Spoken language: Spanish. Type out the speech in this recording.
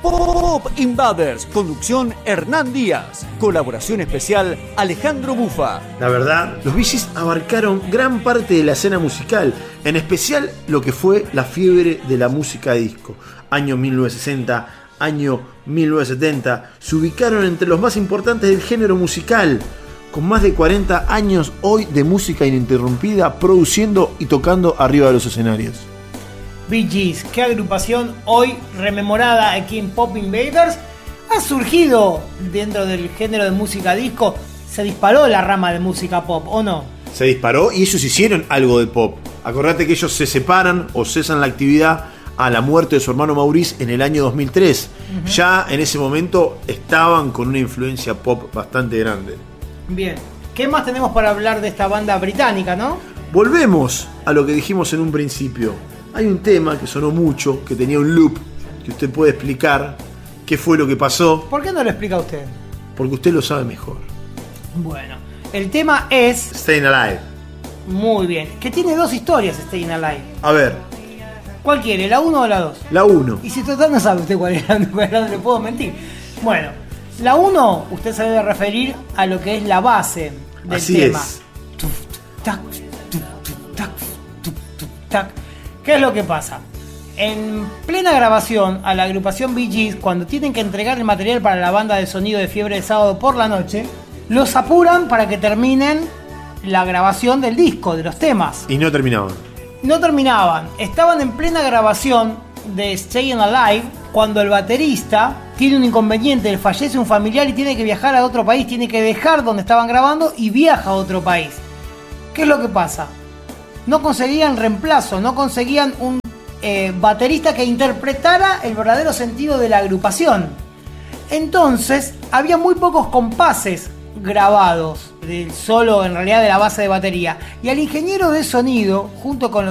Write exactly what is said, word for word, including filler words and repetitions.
Pop Invaders, conducción Hernán Díaz, colaboración especial Alejandro Bufa. La verdad, los Bee Gees abarcaron gran parte de la escena musical, en especial lo que fue la fiebre de la música disco. Año mil novecientos sesenta, año mil novecientos setenta, se ubicaron entre los más importantes del género musical, con más de cuarenta años hoy de música ininterrumpida, produciendo y tocando arriba de los escenarios. Bee Gees, qué agrupación hoy rememorada aquí en Pop Invaders, ha surgido dentro del género de música disco. Se disparó la rama de música pop, ¿o no? Se disparó y ellos hicieron algo de pop. Acordate que ellos se separan o cesan la actividad a la muerte de su hermano Maurice en el año dos mil tres. Uh-huh. Ya en ese momento estaban con una influencia pop bastante grande. Bien, ¿qué más tenemos para hablar de esta banda británica, no? Volvemos a lo que dijimos en un principio. Hay un tema que sonó mucho, que tenía un loop, que usted puede explicar qué fue lo que pasó. ¿Por qué no lo explica usted? Porque usted lo sabe mejor. Bueno, el tema es Staying Alive. Muy bien, que tiene dos historias Staying Alive. A ver. ¿Cuál quiere, la uno o la dos? La uno. Y si total no sabe usted cuál es la uno, no le puedo mentir. Bueno, la uno, usted se debe referir a lo que es la base del Así tema. Es. Tac, tac, tac. ¿Qué es lo que pasa? En plena grabación a la agrupación Bee Gees, cuando tienen que entregar el material para la banda de sonido de Fiebre de Sábado por la Noche, los apuran para que terminen la grabación del disco, de los temas. Y no terminaban. No terminaban. Estaban en plena grabación de Staying Alive cuando el baterista tiene un inconveniente, le fallece un familiar y tiene que viajar a otro país, tiene que dejar donde estaban grabando y viaja a otro país. ¿Qué es lo que pasa? No conseguían reemplazo, no conseguían un eh, baterista que interpretara el verdadero sentido de la agrupación. Entonces, había muy pocos compases grabados del solo, en realidad, de la base de batería. Y al ingeniero de sonido, junto con los